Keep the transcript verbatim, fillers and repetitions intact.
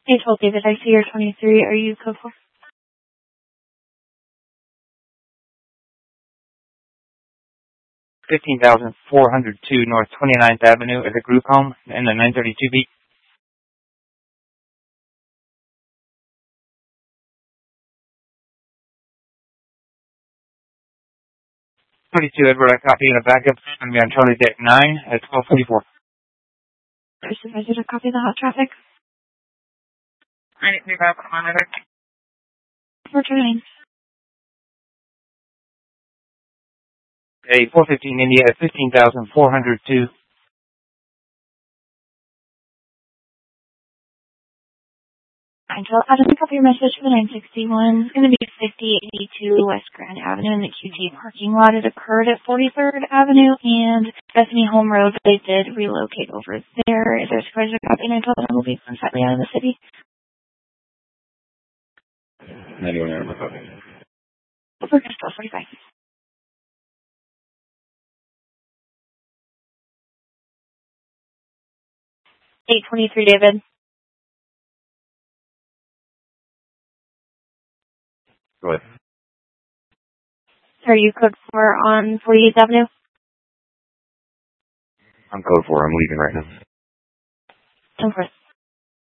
eight twelve David, I see you're twenty-three. Are you code four? fifteen thousand four hundred two North twenty-ninth Avenue at the group home in the nine thirty-two beat. twenty-two Edward, I copy in a backup. It's going to be on Charlie Deck nine at twelve forty-four. Supervisor to copy the hot traffic. I need to be back on the monitor. Returning. A four fifteen India at fifteen thousand four hundred two. nine twelve, I'll just copy your message for the nine sixty-one. It's going to be fifty eighty-two West Grand Avenue in the Q T parking lot. It occurred at forty-third Avenue and Bethany Home Road. They did relocate over there. Is there a supervisor copy? nine twelve, and will be slightly out of the city. ninety-one hour copy. Over to twelve forty-five. eight twenty-three David. Go ahead. Are you code four on forty-eighth Avenue? I'm code four. I'm leaving right now. ten four.